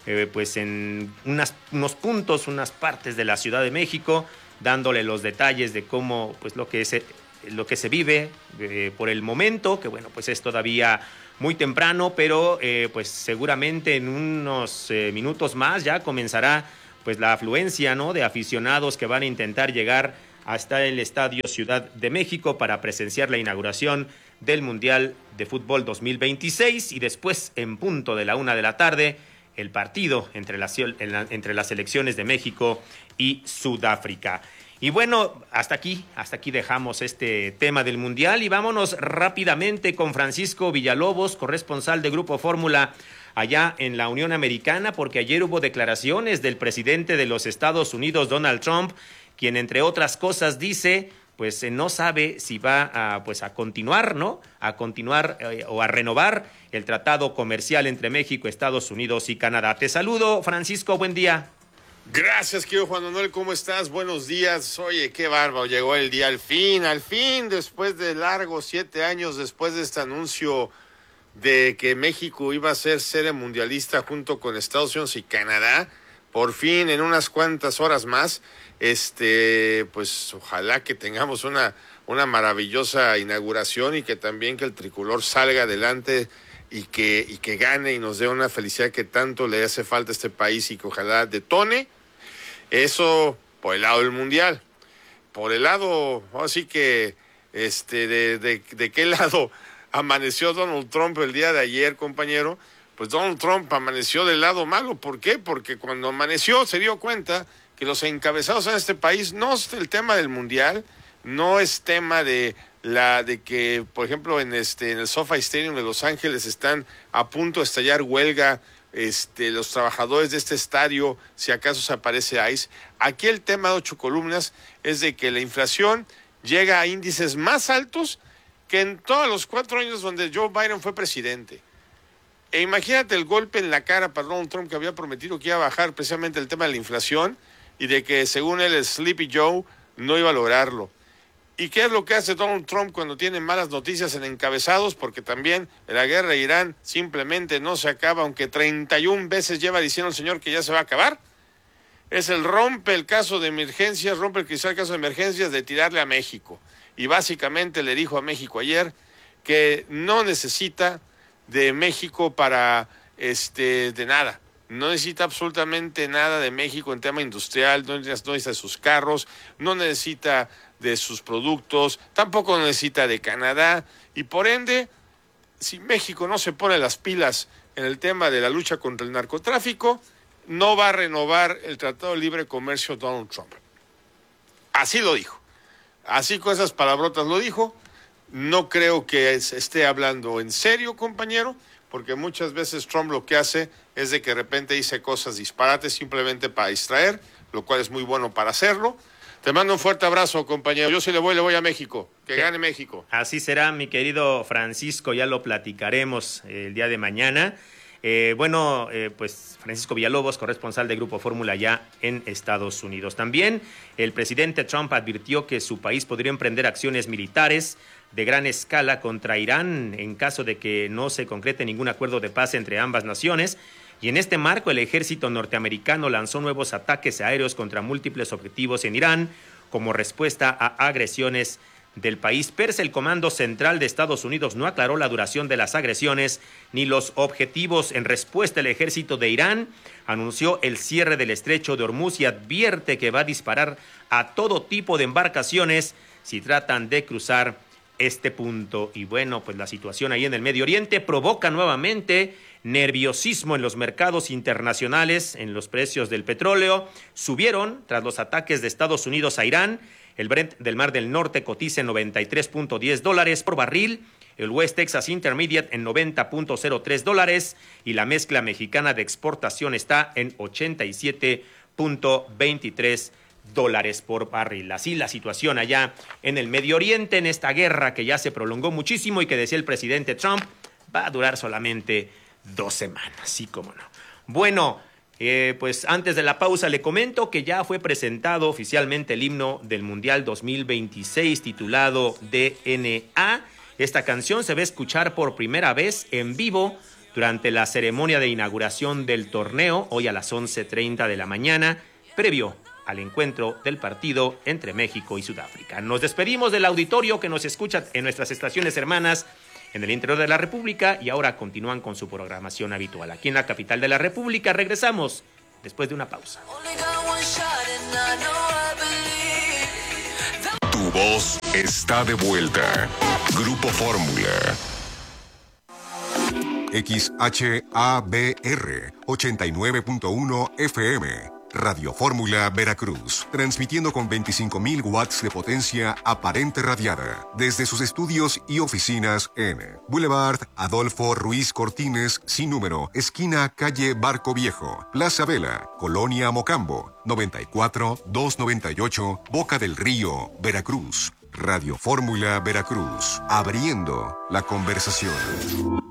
eh, pues en unas, unos puntos, unas partes de la Ciudad de México, dándole los detalles de cómo, pues lo que se, lo que se vive eh, por el momento, que bueno, pues es todavía muy temprano, pero eh, pues seguramente en unos eh, minutos más ya comenzará pues la afluencia, ¿no?, de aficionados que van a intentar llegar hasta el Estadio Ciudad de México para presenciar la inauguración del Mundial de Fútbol dos mil veintiséis, y después, en punto de la una de la tarde, el partido entre las, entre las selecciones de México y Sudáfrica. Y bueno, hasta aquí, hasta aquí dejamos este tema del Mundial y vámonos rápidamente con Francisco Villalobos, corresponsal de Grupo Fórmula allá en la Unión Americana, porque ayer hubo declaraciones del presidente de los Estados Unidos, Donald Trump, quien entre otras cosas dice, pues eh, no sabe si va a, pues, a continuar, ¿no? A continuar eh, o a renovar el tratado comercial entre México, Estados Unidos y Canadá. Te saludo, Francisco, buen día. Gracias, querido Juan Manuel, ¿cómo estás? Buenos días. Oye, qué bárbaro, llegó el día al fin, al fin, después de largos siete años, después de este anuncio de que México iba a ser sede mundialista junto con Estados Unidos y Canadá, por fin, en unas cuantas horas más, este, pues ojalá que tengamos una, una maravillosa inauguración y que también que el tricolor salga adelante y que, y que gane y nos dé una felicidad que tanto le hace falta a este país y que ojalá detone. Eso por el lado del mundial. Por el lado, así que, este, de, de, de qué lado amaneció Donald Trump el día de ayer, compañero. Pues Donald Trump amaneció del lado malo. ¿Por qué? Porque cuando amaneció se dio cuenta que los encabezados en este país no es el tema del mundial, no es tema de la de que, por ejemplo, en este en el SoFi Stadium de Los Ángeles están a punto de estallar huelga este los trabajadores de este estadio, si acaso se aparece ICE. Aquí el tema de ocho columnas es de que la inflación llega a índices más altos que en todos los cuatro años donde Joe Biden fue presidente. E imagínate el golpe en la cara para Donald Trump, que había prometido que iba a bajar precisamente el tema de la inflación y de que según él el Sleepy Joe no iba a lograrlo. ¿Y qué es lo que hace Donald Trump cuando tiene malas noticias en encabezados? Porque también la guerra de Irán simplemente no se acaba, aunque treinta y una veces lleva diciendo el señor que ya se va a acabar. Es el rompe el caso de emergencias, rompe el cristal caso de emergencias de tirarle a México. Y básicamente le dijo a México ayer que no necesita de México para, este, de nada. No necesita absolutamente nada de México en tema industrial, no necesita, no necesita de sus carros, no necesita de sus productos, tampoco necesita de Canadá, y por ende, si México no se pone las pilas en el tema de la lucha contra el narcotráfico, no va a renovar el Tratado de Libre Comercio Donald Trump. Así lo dijo, así con esas palabrotas lo dijo. No creo que esté hablando en serio, compañero, porque muchas veces Trump lo que hace es de que de repente dice cosas disparates simplemente para distraer, lo cual es muy bueno para hacerlo. Te mando un fuerte abrazo, compañero. Yo sí le voy, le voy a México. Que gane México. Así será, mi querido Francisco, ya lo platicaremos el día de mañana. Eh, bueno, eh, pues Francisco Villalobos, corresponsal de Grupo Fórmula ya en Estados Unidos. También el presidente Trump advirtió que su país podría emprender acciones militares de gran escala contra Irán en caso de que no se concrete ningún acuerdo de paz entre ambas naciones. Y en este marco, el ejército norteamericano lanzó nuevos ataques aéreos contra múltiples objetivos en Irán como respuesta a agresiones del país persa. El Comando Central de Estados Unidos no aclaró la duración de las agresiones ni los objetivos. En respuesta, el ejército de Irán anunció el cierre del estrecho de Hormuz y advierte que va a disparar a todo tipo de embarcaciones si tratan de cruzar este punto. Y bueno, pues la situación ahí en el Medio Oriente provoca nuevamente nerviosismo en los mercados internacionales. En los precios del petróleo subieron tras los ataques de Estados Unidos a Irán. El Brent del Mar del Norte cotiza en noventa y tres punto diez dólares por barril, el West Texas Intermediate en noventa punto cero tres dólares y la mezcla mexicana de exportación está en ochenta y siete punto veintitrés dólares por barril. Así la situación allá en el Medio Oriente, en esta guerra que ya se prolongó muchísimo y que decía el presidente Trump va a durar solamente dos semanas, sí como no. Bueno, eh, pues antes de la pausa le comento que ya fue presentado oficialmente el himno del Mundial dos mil veintiséis titulado D N A. Esta canción se va a escuchar por primera vez en vivo durante la ceremonia de inauguración del torneo, hoy a las once treinta de la mañana, previo al encuentro del partido entre México y Sudáfrica. Nos despedimos del auditorio que nos escucha en nuestras estaciones hermanas en el interior de la República y ahora continúan con su programación habitual. Aquí en la capital de la República regresamos después de una pausa. Tu voz está de vuelta. Grupo Fórmula. X H A B R ochenta y nueve punto uno F M. Radio Fórmula Veracruz, transmitiendo con veinticinco mil watts de potencia aparente radiada desde sus estudios y oficinas en Boulevard Adolfo Ruiz Cortines, sin número, esquina calle Barco Viejo, Plaza Vela, Colonia Mocambo, noventa y cuatro doscientos noventa y ocho, Boca del Río, Veracruz. Radio Fórmula Veracruz, abriendo la conversación.